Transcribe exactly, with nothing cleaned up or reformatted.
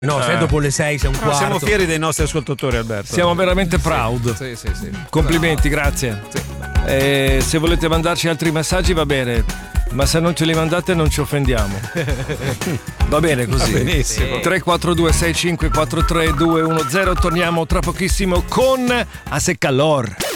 No, se è dopo le sei, sei un No, quarto. siamo fieri dei nostri ascoltatori, Alberto. Siamo veramente proud. Sì, sì, sì. Complimenti, grazie. Sì. E se volete mandarci altri messaggi va bene, ma se non ce li mandate non ci offendiamo. Va bene così. Va benissimo. tre quattro due sei cinque quattro tre due uno zero. Torniamo tra pochissimo con A Se Calor.